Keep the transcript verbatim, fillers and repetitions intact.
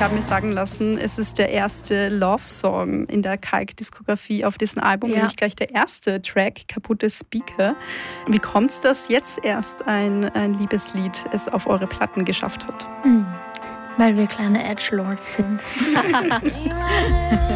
habe mir sagen lassen, es ist der erste Love-Song in der Kalk-Diskografie auf diesem Album, ja. nämlich gleich der erste Track, Kaputte Speaker. Wie kommt es, dass jetzt erst ein, ein Liebeslied es auf eure Platten geschafft hat? Mhm. Weil wir kleine Edgelords sind.